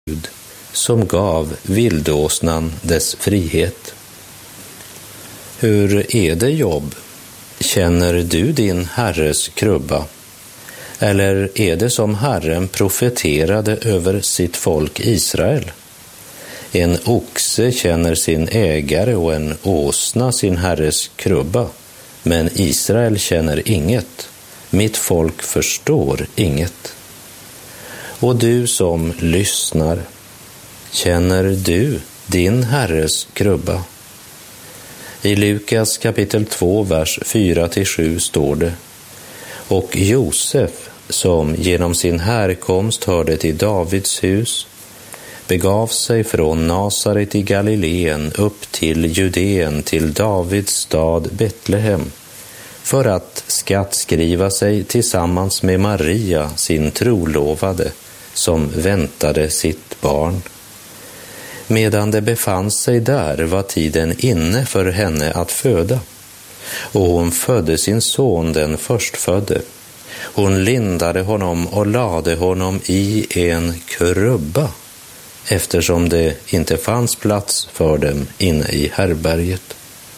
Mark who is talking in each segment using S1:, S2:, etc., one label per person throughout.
S1: Gud som gav vildåsnan dess frihet. Hur är det, Jobb? Känner du din Herres krubba? Eller är det som Herren profeterade över sitt folk Israel? En oxe känner sin ägare och en åsna sin Herres krubba, men Israel känner inget. Mitt folk förstår inget. Och du som lyssnar, känner du din Herres krubba? I Lukas kapitel 2, vers 4-7 står det: Och Josef, som genom sin härkomst hörde till Davids hus, begav sig från Nasaret i Galileen upp till Judeen, till Davids stad Betlehem, för att skattskriva sig tillsammans med Maria, sin trolovade, som väntade sitt barn. Medan det befann sig där var tiden inne för henne att föda, och hon födde sin son, den förstfödde. Hon lindade honom och lade honom i en krubba, eftersom det inte fanns plats för dem inne i härbärget.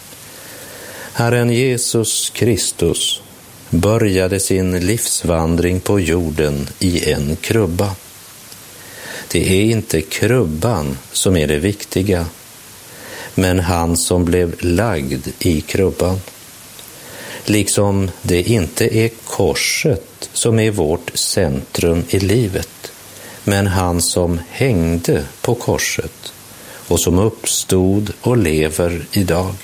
S1: Herren Jesus Kristus började sin livsvandring på jorden i en krubba. Det är inte krubban som är det viktiga, men han som blev lagd i krubban. Liksom det inte är korset som är vårt centrum i livet, men han som hängde på korset och som uppstod och lever idag.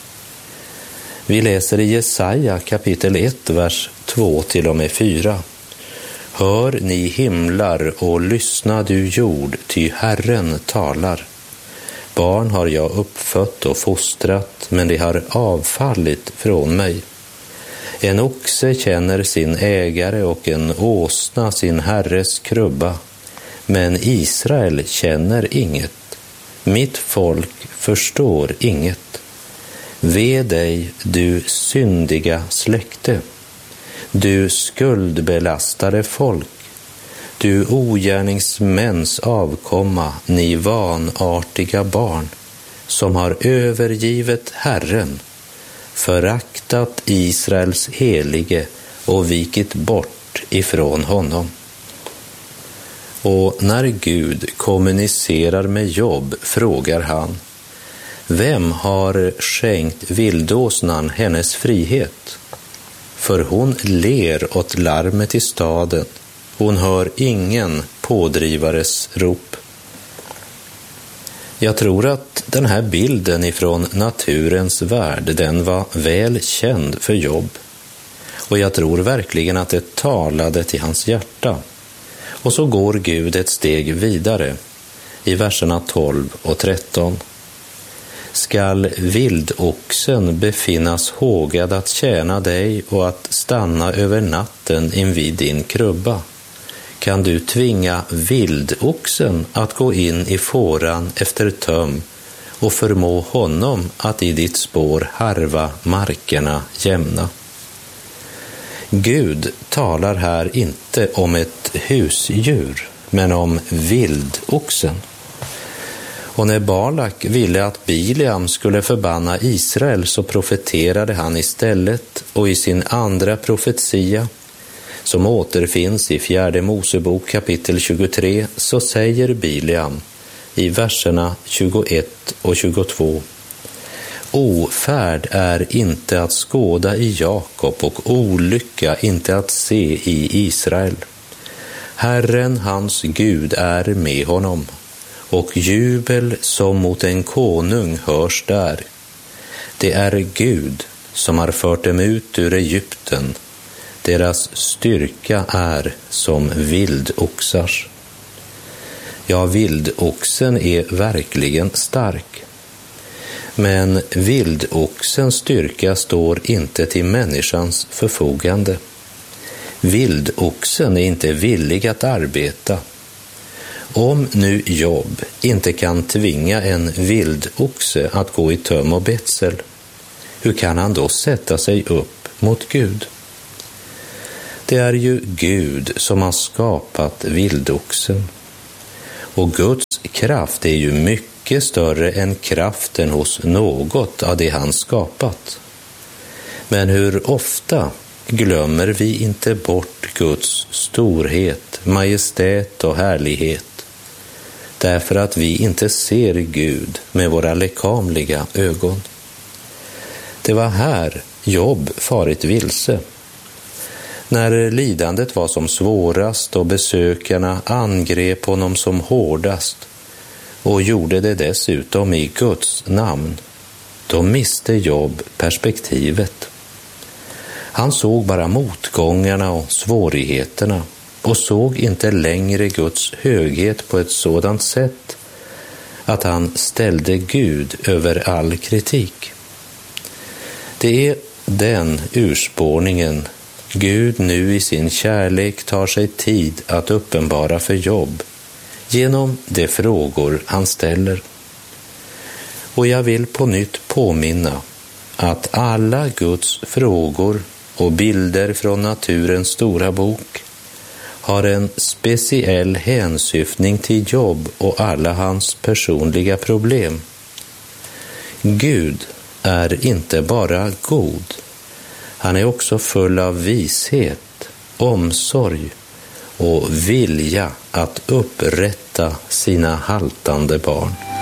S1: Vi läser i Jesaja kapitel 1, vers 2-4. Hör ni himlar och lyssna du jord, ty Herren talar. Barn har jag uppfött och fostrat, men de har avfallit från mig. En oxe känner sin ägare och en åsna sin herres krubba, men Israel känner inget. Mitt folk förstår inget. Ve dig, du syndiga släkte, du skuldbelastade folk, du ogärningsmäns avkomma, ni vanartiga barn, som har övergivit Herren, föraktat Israels helige och vikit bort ifrån honom. Och när Gud kommunicerar med Jobb frågar han: vem har skänkt vildåsnan hennes frihet? För hon ler åt larmet i staden, hon hör ingen pådrivares rop. Jag tror att den här bilden ifrån naturens värld, den var väl känd för Jobb. Och jag tror verkligen att det talade till hans hjärta. Och så går Gud ett steg vidare i verserna 12 och 13. Skall vildoxen befinnas hågad att tjäna dig och att stanna över natten invid din krubba? Kan du tvinga vildoxen att gå in i fåran efter töm och förmå honom att i ditt spår harva markerna jämna? Gud talar här inte om ett husdjur, men om vildoxen. Och när Balak ville att Bileam skulle förbanna Israel, så profeterade han istället, och i sin andra profetia, som återfinns i 4 Mosebok kapitel 23, så säger Bileam i verserna 21 och 22: ofärd är inte att skåda i Jakob och olycka inte att se i Israel. Herren hans Gud är med honom, och jubel som mot en konung hörs där. Det är Gud som har fört dem ut ur Egypten. Deras styrka är som vildoxars. Ja, vildoxen är verkligen stark. Men vildoxens styrka står inte till människans förfogande. Vildoxen är inte villig att arbeta. Om nu Jobb inte kan tvinga en vildoxe att gå i töm och betsel, hur kan han då sätta sig upp mot Gud? Det är ju Gud som har skapat vildoxen. Och Guds kraft är ju mycket större än kraften hos något av det han skapat. Men hur ofta glömmer vi inte bort Guds storhet, majestät och härlighet, därför att vi inte ser Gud med våra lekamliga ögon. Det var här Job farit vilse. När lidandet var som svårast och besökarna angrep honom som hårdast och gjorde det dessutom i Guds namn, då miste Job perspektivet. Han såg bara motgångarna och svårigheterna och såg inte längre Guds höghet på ett sådant sätt att han ställde Gud över all kritik. Det är den urspårningen Gud nu i sin kärlek tar sig tid att uppenbara för Job genom de frågor han ställer. Och jag vill på nytt påminna att alla Guds frågor och bilder från naturens stora bok har en speciell hänsyftning till Job och alla hans personliga problem. Gud är inte bara god, han är också full av vishet, omsorg och vilja att upprätta sina haltande barn.